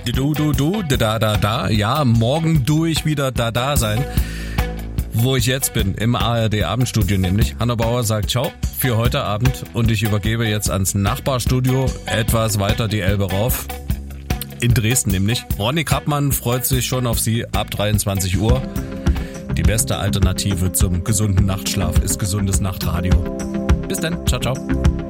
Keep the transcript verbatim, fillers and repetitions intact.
Du, du, du, da, da, da. Ja, morgen du ich wieder da, da sein. Wo ich jetzt bin, im A R D-Abendstudio nämlich. Hanna Bauer sagt ciao für heute Abend und ich übergebe jetzt ans Nachbarstudio, etwas weiter die Elbe rauf. In Dresden nämlich. Ronny Krappmann freut sich schon auf Sie ab dreiundzwanzig Uhr. Die beste Alternative zum gesunden Nachtschlaf ist gesundes Nachtradio. Bis dann, ciao, ciao.